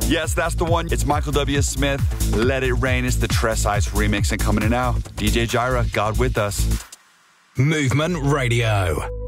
Yes, that's the one. It's Michael W. Smith. Let It Rain is the Tress Ice remix and coming in now. DJ Gyra, God With Us. Movement Radio.